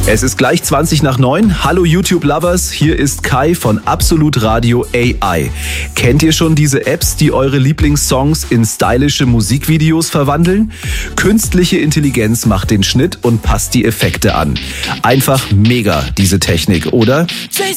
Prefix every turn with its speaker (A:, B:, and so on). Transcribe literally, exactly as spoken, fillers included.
A: Es ist gleich zwanzig nach neun. Hallo YouTube-Lovers, hier ist Kai von Absolut Radio A I. Kennt ihr schon diese Apps, die eure Lieblingssongs in stylische Musikvideos verwandeln? Künstliche Intelligenz macht den Schnitt und passt die Effekte an. Einfach mega, diese Technik, oder?